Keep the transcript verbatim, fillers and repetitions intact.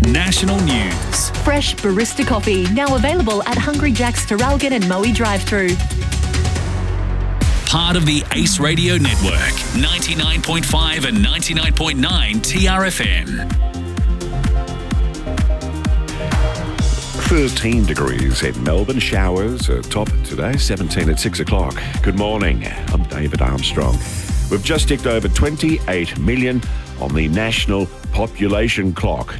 national news. Fresh barista coffee, now available at Hungry Jack's Terralgan and Moe drive-thru. Part of the Ace Radio Network, ninety-nine point five and ninety-nine point nine T R F M. thirteen degrees in Melbourne. Showers are top today, seventeen at six o'clock. Good morning. I'm David Armstrong. We've just ticked over twenty-eight million on the national population clock.